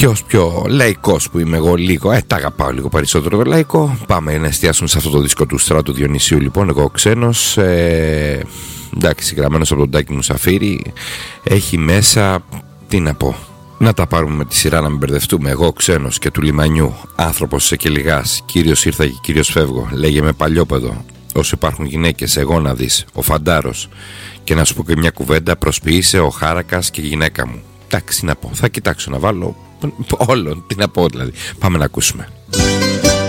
Και ως πιο λαϊκός που είμαι εγώ λίγο, τα αγαπάω λίγο περισσότερο το λαϊκό. Πάμε να εστιάσουμε σε αυτό το δίσκο του Στράτου Διονυσίου. Λοιπόν, εγώ ξένος, εντάξει, γραμμένος από τον Τάκη Μουσαφίρη. Έχει μέσα, τι να πω, να τα πάρουμε με τη σειρά, να μην μπερδευτούμε. Εγώ ξένος και του λιμανιού, άνθρωπος σε και λιγάς, κύριος ήρθα και κύριος φεύγω. Λέγε με παλιόπαιδο, όσο υπάρχουν γυναίκες, εγώ να δεις, ο φαντάρος. Και να σου πω και μια κουβέντα, προσποιείσαι ο χάρακας και η γυναίκα μου. Εντάξει, να πω, θα κοιτάξω να βάλω όλων, τι να πω δηλαδή. Πάμε να ακούσουμε.